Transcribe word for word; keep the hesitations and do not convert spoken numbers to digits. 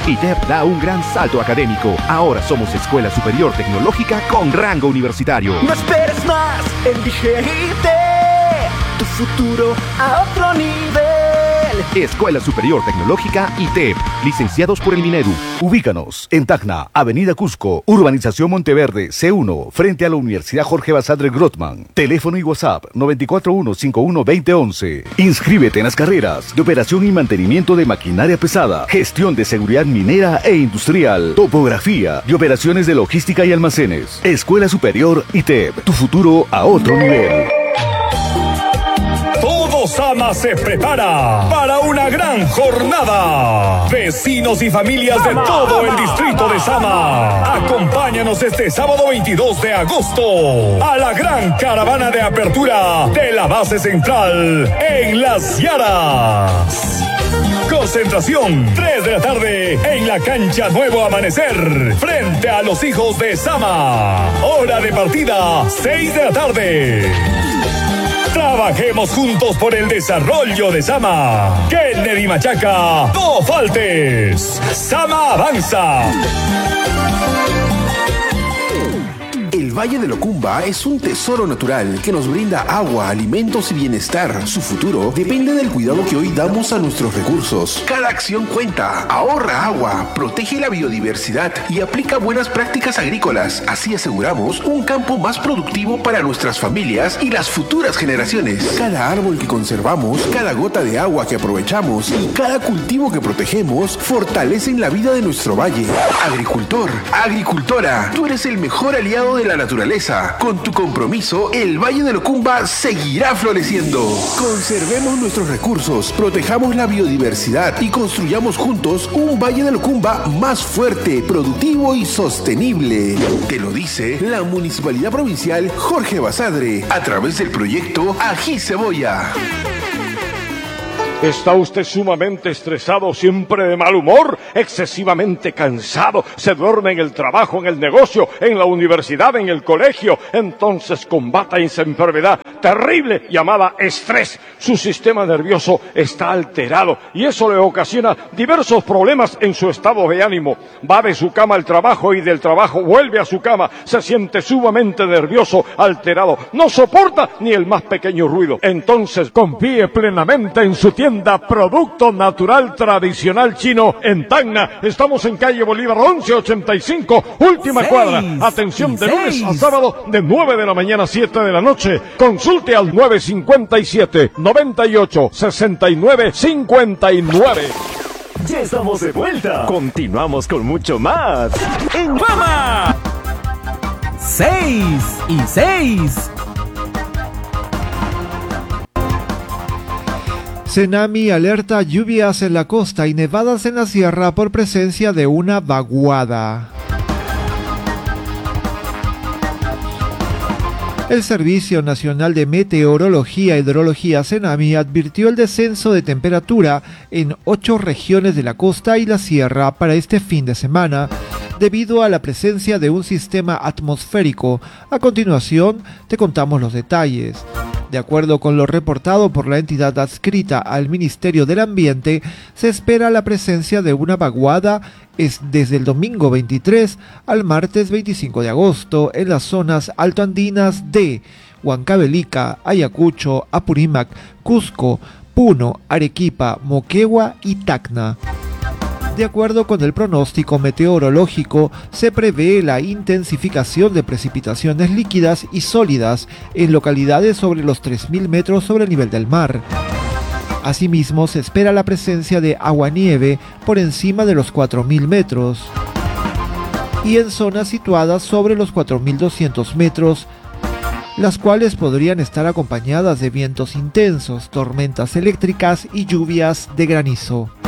I T E P da un gran salto académico. Ahora somos Escuela Superior Tecnológica con rango universitario. No esperes más, elige I T E P, tu futuro a otro nivel. Escuela Superior Tecnológica I T E P, licenciados por el Minedu. Ubícanos en Tacna, Avenida Cusco, Urbanización Monteverde, C uno, frente a la Universidad Jorge Basadre Grossman. Teléfono y WhatsApp nueve cuatro uno cinco uno dos cero once. Inscríbete en las carreras de operación y mantenimiento de maquinaria pesada, gestión de seguridad minera e industrial, topografía y operaciones de logística y almacenes. Escuela Superior I T E P, tu futuro a otro nivel. Todo Sama se prepara para una gran jornada. Vecinos y familias de todo el distrito de Sama, acompáñanos este sábado veintidós de agosto a la gran caravana de apertura de la base central en Las Yaras. Concentración, tres de la tarde en la cancha Nuevo Amanecer, frente a los hijos de Sama. Hora de partida, seis de la tarde. Trabajemos juntos por el desarrollo de Sama. Kennedy Machaca, no faltes. Sama avanza. El Valle de Locumba es un tesoro natural que nos brinda agua, alimentos y bienestar. Su futuro depende del cuidado que hoy damos a nuestros recursos. Cada acción cuenta. Ahorra agua, protege la biodiversidad y aplica buenas prácticas agrícolas. Así aseguramos un campo más productivo para nuestras familias y las futuras generaciones. Cada árbol que conservamos, cada gota de agua que aprovechamos y cada cultivo que protegemos fortalecen la vida de nuestro valle. Agricultor, agricultora, tú eres el mejor aliado de la naturaleza. Con tu compromiso, el Valle de Locumba seguirá floreciendo. Conservemos nuestros recursos, protejamos la biodiversidad y construyamos juntos un Valle de Locumba más fuerte, productivo y sostenible. Te lo dice la Municipalidad Provincial Jorge Basadre a través del proyecto Ají Cebolla. ¿Está usted sumamente estresado, siempre de mal humor, excesivamente cansado, se duerme en el trabajo, en el negocio, en la universidad, en el colegio? Entonces combata esa enfermedad terrible llamada estrés. Su sistema nervioso está alterado y eso le ocasiona diversos problemas en su estado de ánimo. Va de su cama al trabajo y del trabajo vuelve a su cama. Se siente sumamente nervioso, alterado, no soporta ni el más pequeño ruido. Entonces confíe plenamente en su tienda Producto Natural Tradicional Chino en Tacna. Estamos en calle Bolívar once ochenta y cinco, última seis, cuadra. Atención de lunes seis. A sábado de nueve de la mañana a siete de la noche. Consulte al nueve cinco siete, noventa y ocho, sesenta y nueve cincuenta y nueve. Ya estamos de vuelta. Continuamos con mucho más en Fama. Seis y seis. Cenami alerta lluvias en la costa y nevadas en la sierra por presencia de una vaguada. El Servicio Nacional de Meteorología e Hidrología Cenami advirtió el descenso de temperatura en ocho regiones de la costa y la sierra para este fin de semana, debido a la presencia de un sistema atmosférico. A continuación, te contamos los detalles. De acuerdo con lo reportado por la entidad adscrita al Ministerio del Ambiente, se espera la presencia de una vaguada es desde el domingo veintitrés al martes veinticinco de agosto en las zonas altoandinas de Huancavelica, Ayacucho, Apurímac, Cusco, Puno, Arequipa, Moquegua y Tacna. De acuerdo con el pronóstico meteorológico, se prevé la intensificación de precipitaciones líquidas y sólidas en localidades sobre los tres mil metros sobre el nivel del mar. Asimismo, se espera la presencia de aguanieve por encima de los cuatro mil metros y en zonas situadas sobre los cuatro mil doscientos metros, las cuales podrían estar acompañadas de vientos intensos, tormentas eléctricas y lluvias de granizo.